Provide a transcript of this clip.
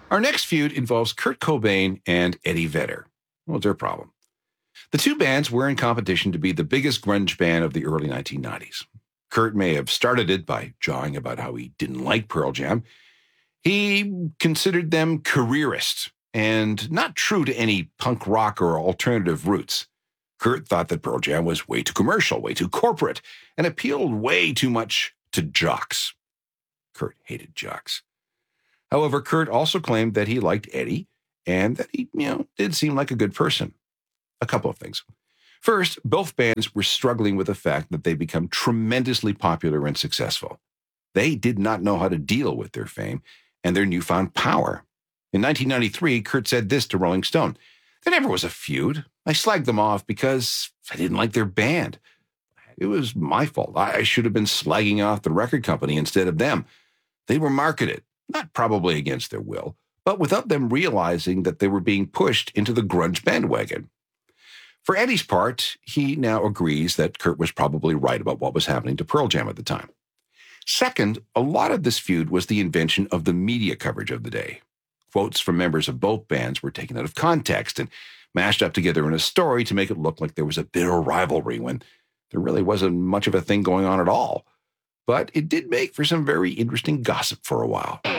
Our next feud involves Kurt Cobain and Eddie Vedder. What's their problem? The two bands were in competition to be the biggest grunge band of the early 1990s. Kurt may have started it by jawing about how he didn't like Pearl Jam. He considered them careerists and not true to any punk rock or alternative roots. Kurt thought that Pearl Jam was way too commercial, way too corporate, and appealed way too much to jocks. Kurt hated jocks. However, Kurt also claimed that he liked Eddie and that he, did seem like a good person. A couple of things. First, both bands were struggling with the fact that they'd become tremendously popular and successful. They did not know how to deal with their fame and their newfound power. In 1993, Kurt said this to Rolling Stone: "There never was a feud. I slagged them off because I didn't like their band. It was my fault. I should have been slagging off the record company instead of them. They were marketed, not probably against their will, but without them realizing that they were being pushed into the grunge bandwagon." For Eddie's part, he now agrees that Kurt was probably right about what was happening to Pearl Jam at the time. Second, a lot of this feud was the invention of the media coverage of the day. Quotes from members of both bands were taken out of context and mashed up together in a story to make it look like there was a bitter rivalry when there really wasn't much of a thing going on at all. But it did make for some very interesting gossip for a while.